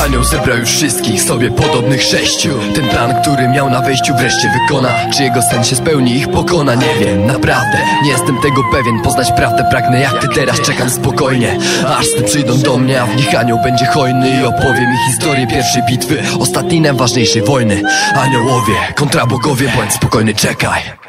Anioł zebrał już wszystkich sobie podobnych 6. Ten plan, który miał na wejściu, wreszcie wykona. Czy jego sen się spełni, ich pokona? Nie wiem, naprawdę nie jestem tego pewien. Poznać prawdę pragnę jak ty teraz, czekam spokojnie, aż sny przyjdą do mnie, a w nich anioł będzie hojny i opowie mi historię pierwszej bitwy, ostatniej najważniejszej wojny. Aniołowie kontra bogowie, bądź spokojny, czekaj.